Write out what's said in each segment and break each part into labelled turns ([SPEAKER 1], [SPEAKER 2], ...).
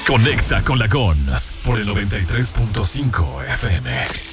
[SPEAKER 1] Conexa con la Gons por el 93.5 FM.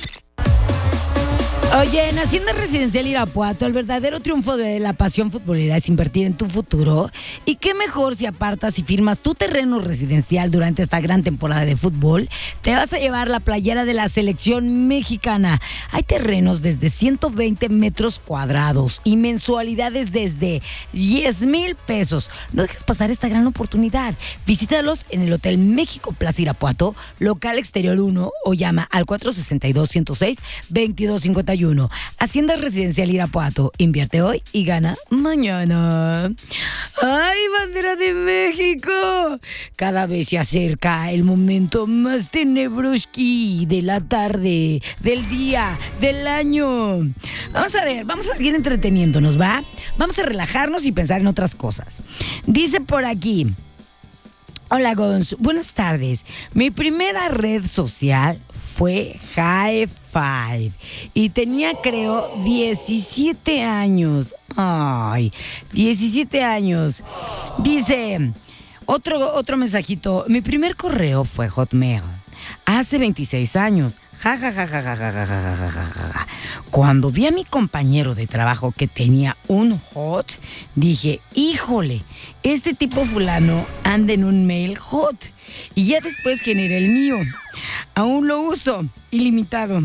[SPEAKER 2] Oye, en Hacienda Residencial Irapuato, el verdadero triunfo de la pasión futbolera es invertir en tu futuro. Y qué mejor si apartas y firmas tu terreno residencial durante esta gran temporada de fútbol. Te vas a llevar la playera de la selección mexicana. Hay terrenos desde 120 metros cuadrados y mensualidades desde 10,000 pesos. No dejes pasar esta gran oportunidad. Visítalos en el Hotel México Plaza Irapuato, local exterior 1, o llama al 462-106-2251. Hacienda Residencial Irapuato. Invierte hoy y gana mañana. ¡Ay, bandera de México! Cada vez se acerca el momento más tenebroski de la tarde, del día, del año. Vamos a ver, vamos a seguir entreteniéndonos, ¿va? Vamos a relajarnos y pensar en otras cosas. Dice por aquí: hola, Gons, buenas tardes. Mi primera red social fue High Five y tenía, creo, 17 años. Ay, 17 años. Dice, otro mensajito. Mi primer correo fue Hotmail hace 26 años. Ja, ja, ja, ja, ja, ja, ja, ja, ja, ja, ja. Cuando vi a mi compañero de trabajo que tenía un hot, dije, híjole, este tipo fulano anda en un mail hot. Y ya después generé el mío. Aún lo uso, ilimitado.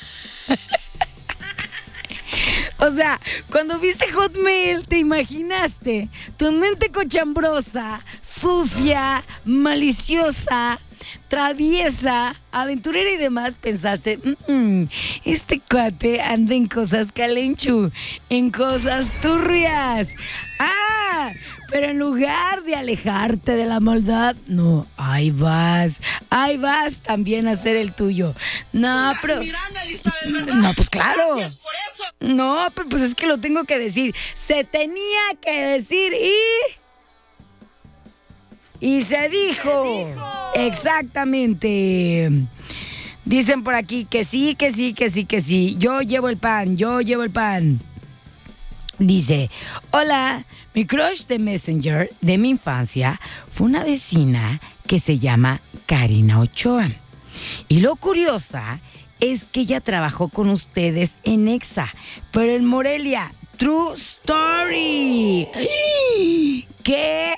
[SPEAKER 2] O sea, cuando viste Hotmail, te imaginaste tu mente cochambrosa, sucia, maliciosa, traviesa, aventurera y demás. Pensaste, este cuate anda en cosas calenchu, en cosas turrias. Pero en lugar de alejarte de la maldad, no, ahí vas también a hacer el tuyo. No, pero...
[SPEAKER 3] Miranda, Elizabeth, ¿verdad?
[SPEAKER 2] No, pues claro.
[SPEAKER 3] Gracias por eso.
[SPEAKER 2] No, pero pues es que lo tengo que decir. Se tenía que decir y se dijo. Exactamente. Dicen por aquí que sí, que sí, que sí, que sí. Yo llevo el pan. Dice, hola, mi crush de Messenger de mi infancia fue una vecina que se llama Karina Ochoa. Y lo curiosa es que ella trabajó con ustedes en EXA, pero en Morelia. True story. ¿Qué?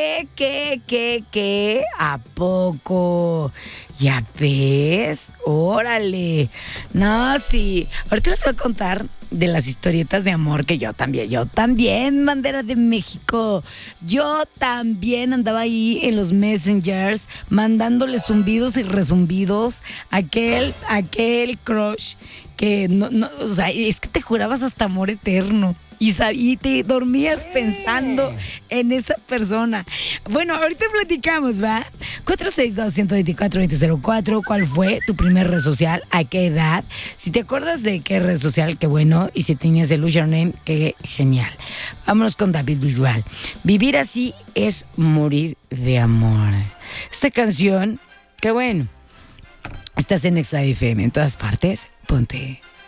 [SPEAKER 2] ¿A poco? ¿Ya ves? Órale. No, sí. Ahorita les voy a contar de las historietas de amor que yo también, bandera de México. Yo también andaba ahí en los messengers mandándole zumbidos y rezumbidos a aquel crush que no, o sea, es que te jurabas hasta amor eterno. Y te dormías pensando en esa persona. Bueno, ahorita platicamos, ¿va? 462-124-2004. ¿Cuál fue tu primer red social? ¿A qué edad? Si te acuerdas de qué red social, qué bueno. Y si tenías el username, qué genial. Vámonos con David Bisbal. Vivir así es morir de amor. Esta canción, qué bueno. Estás en Exa FM en todas partes. Ponte